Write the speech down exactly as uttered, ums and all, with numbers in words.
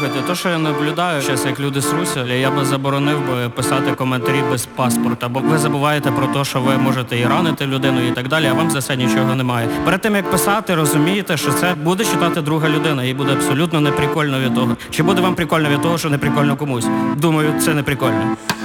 Слухайте, то, що я наблюдаю зараз, як люди сруся, я би заборонив би писати коментарі без паспорта, бо ви забуваєте про те, що ви можете і ранити людину і так далі, а вам за це нічого немає. Перед тим, як писати, розумієте, що це буде читати друга людина, і буде абсолютно неприкольно від того. Чи буде вам прикольно від того, що неприкольно комусь? Думаю, це не прикольно.